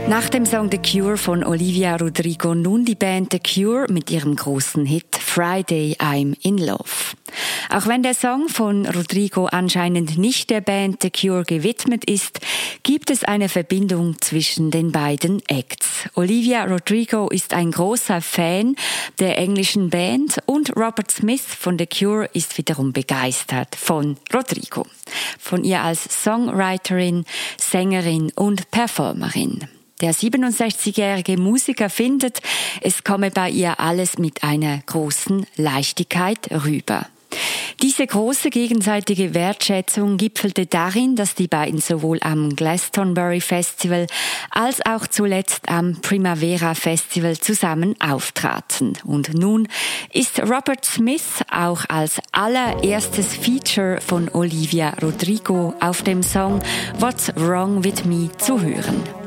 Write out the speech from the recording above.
Nach dem Song The Cure von Olivia Rodrigo nun die Band The Cure mit ihrem großen Hit Friday I'm in Love. Auch wenn der Song von Rodrigo anscheinend nicht der Band The Cure gewidmet ist, gibt es eine Verbindung zwischen den beiden Acts. Olivia Rodrigo ist ein großer Fan der englischen Band und Robert Smith von The Cure ist wiederum begeistert von Rodrigo. Von ihr als Songwriterin, Sängerin und Performerin. Der 67-jährige Musiker findet, es komme bei ihr alles mit einer großen Leichtigkeit rüber. Diese große gegenseitige Wertschätzung gipfelte darin, dass die beiden sowohl am Glastonbury Festival als auch zuletzt am Primavera Festival zusammen auftraten. Und nun ist Robert Smith auch als allererstes Feature von Olivia Rodrigo auf dem Song What's Wrong With Me zu hören.